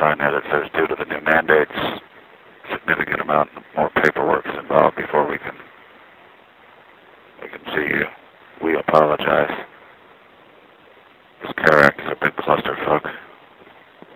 clarifying that it says due to the new mandates, significant amount more paperwork is involved before we can see you. We apologize.